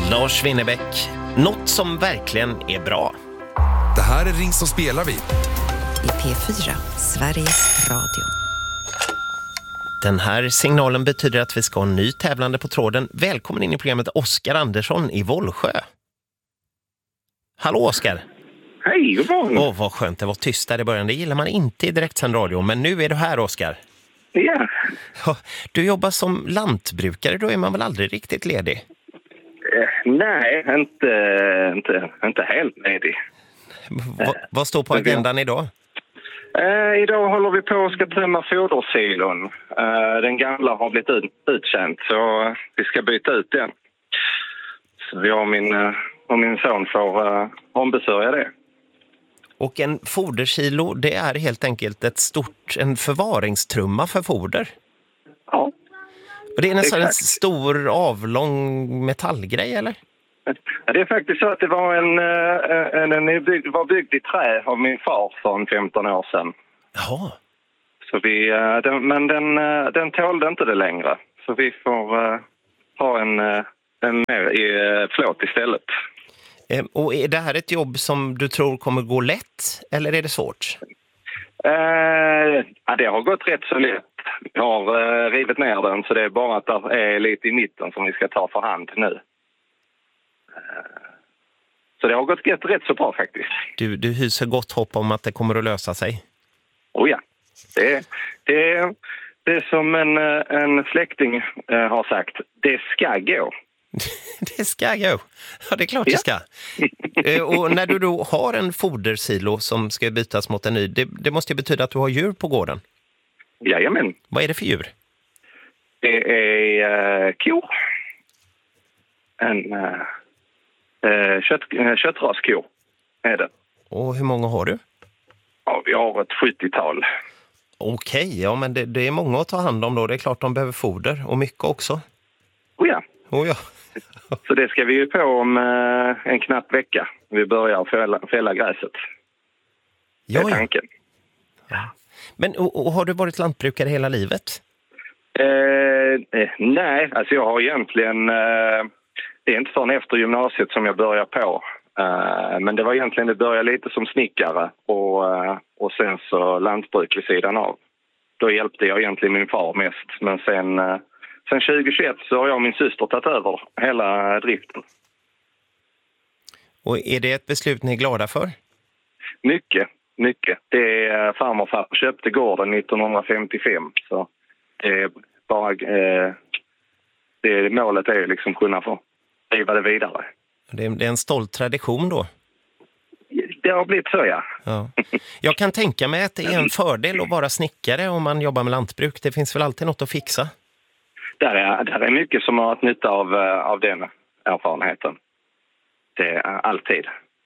Lars Winnerbäck, något som verkligen är bra. Det här är Ring så spelar vi. I P4, Sveriges Radio. Den här signalen betyder att vi ska ha en ny tävlande på tråden. Välkommen in i programmet Oskar Andersson i Vollsjö. Hallå Oskar. Hej, god morgon. Vad skönt, det var tyst där i början. Det gillar man inte i direktsänd radio, men nu är du här Oskar. Ja. Du jobbar som lantbrukare, då är man väl aldrig riktigt ledig? Nej, inte helt ledig. Vad står på agendan idag? Idag håller vi på och ska tömma fodersilon. Den gamla har blivit uttjänt, så vi ska byta ut den. Så jag och min son får ombesörja det. Och en fodersilo, det är helt enkelt en förvaringstrumma för foder. Ja. Och det är nästan en stor avlång metallgrej, eller? Ja, det är faktiskt så att det var var byggd i trä av min far för 15 år sedan. Jaha. Så men den tålde inte det längre. Så vi får ha en mer i flåt istället. Och är det här ett jobb som du tror kommer gå lätt, eller är det svårt? Ja, det har gått rätt så lätt. Jag har rivit ner den, så det är bara att det är lite i mitten som vi ska ta för hand nu. Så det har gått rätt så bra faktiskt. Du hyser gott hopp om att det kommer att lösa sig? Oh ja, det är som en släkting har sagt, det ska gå. Det ska gå. Ja, det är klart det ska. Och när du då har en fodersilo som ska bytas mot en ny, det måste ju betyda att du har djur på gården. Jajamän. Vad är det för djur? Det är kor. En köttraskor är det. Och hur många har du? Ja, vi har ett 70-tal. Okej, ja, men det är många att ta hand om då. Det är klart de behöver foder och mycket också. Oh ja. Oh ja. Så det ska vi ju på om en knapp vecka. Vi börjar fälla gräset. Det är tanken. Ja. Men och har du varit lantbrukare hela livet? Nej, alltså jag har egentligen... det är inte förrän efter gymnasiet som jag börjar på. Men det var egentligen, det började lite som snickare och sen så lantbruk vid sidan av. Då hjälpte jag egentligen min far mest. Men sen 2021 så har jag och min syster tagit över hela driften. Och är det ett beslut ni är glada för? Mycket. Det är farmor och farfar köpte gården 1955. Så det är bara... målet är liksom kunna få driva det vidare. Det är en stolt tradition då? Det har blivit så, ja. Jag kan tänka mig att det är en fördel att vara snickare om man jobbar med lantbruk. Det finns väl alltid något att fixa? Där är mycket som har varit nytta av den erfarenheten. Det är alltid.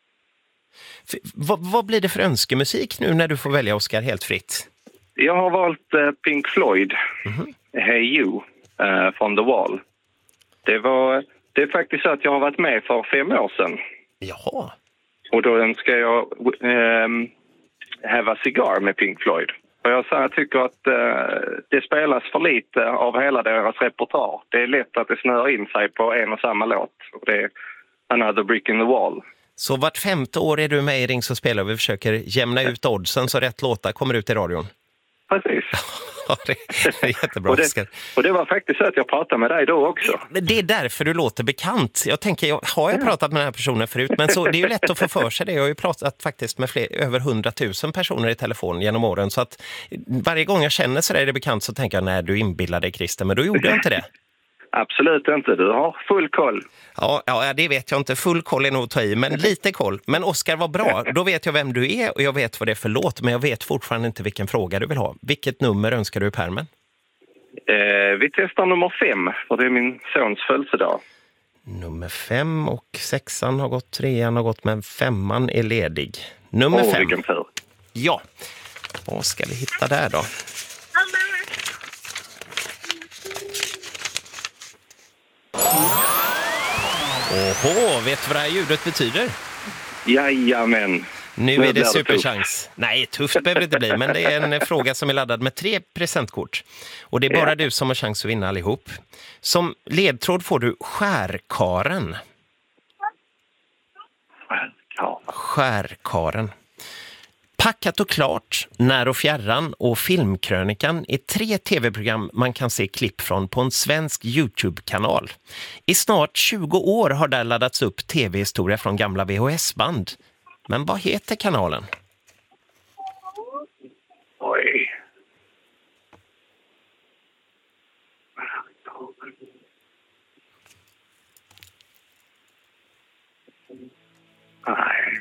Vad blir det för önskemusik nu när du får välja, Oskar, helt fritt? Jag har valt Pink Floyd, Hey You, från The Wall. Det är faktiskt så att jag har varit med för 5 år sedan. Jaha. Och då önskar jag Have a Cigar med Pink Floyd. Och jag tycker att det spelas för lite av hela deras repertoar. Det är lätt att det snör in sig på en och samma låt. Och det är Another Brick in the Wall. Så vart 5:e år är du med i Ring så spelar vi försöker jämna ut oddsen så rätt låtar kommer ut i radion. Precis. Ja, det är jättebra. och det var faktiskt så att jag pratade med dig då också. Det är därför du låter bekant. Jag tänker, har jag pratat med den här personen förut? Men så, det är ju lätt att få för sig det. Jag har ju pratat faktiskt med över 100 000 personer i telefon genom åren. Så att varje gång jag känner så är det bekant så tänker jag, nej, du inbillar dig, Christer. Men då gjorde jag inte det. Absolut inte, du har full koll. Ja, det vet jag inte. Full koll är nog att ta i, men lite koll. Men Oskar, var bra. Då vet jag vem du är och jag vet vad det är för låt. Men jag vet fortfarande inte vilken fråga du vill ha. Vilket nummer önskar du i pärmen? Vi testar nummer 5, för det är min sons födelsedag. Nummer 5 och 6:an har gått, 3:an har gått, men 5:an är ledig. Nummer 5. Vilken tur. Ja. Vad ska vi hitta där då? Åhå, vet du vad det här ljudet betyder? Jajamän. Nu är det superchans. Nej, tufft behöver det inte bli, men det är en fråga som är laddad med 3 presentkort. Och det är bara du som har chans att vinna allihop. Som ledtråd får du skärkaren. Skärkaren. Packat och klart, När och fjärran och Filmkrönikan är 3 tv-program man kan se klipp från på en svensk YouTube-kanal. I snart 20 år har där laddats upp tv-historia från gamla VHS-band. Men vad heter kanalen? Oj. Nej.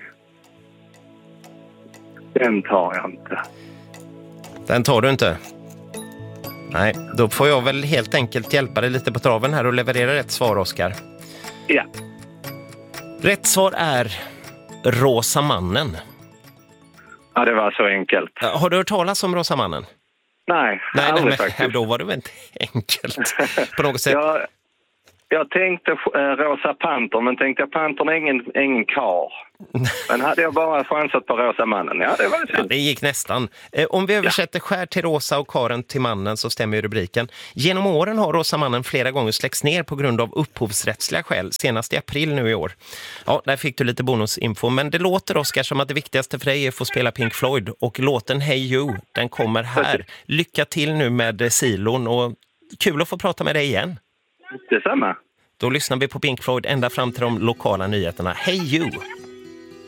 Den tar jag inte. Den tar du inte? Nej, då får jag väl helt enkelt hjälpa dig lite på traven här och leverera rätt svar, Oskar. Ja. Rätt svar är Rosa mannen. Ja, det var så enkelt. Har du hört talas om Rosa mannen? Nej, aldrig faktiskt. Då var det väl inte enkelt på något sätt. Jag tänkte Rosa Panter, men tänkte jag Pantern är ingen kar. Men hade jag bara chansat på Rosa mannen, ja det var det. Ja, det gick nästan. Om vi översätter skär till Rosa och karen till mannen så stämmer ju rubriken. Genom åren har Rosa mannen flera gånger släckts ner på grund av upphovsrättsliga skäl, senast i april nu i år. Ja, där fick du lite bonusinfo, men det låter, Oskar, som att det viktigaste för dig är att få spela Pink Floyd och låten Hey You, den kommer här. Lycka till nu med silon och kul att få prata med dig igen. Detsamma. Då lyssnar vi på Pink Floyd ända fram till de lokala nyheterna. Hey You!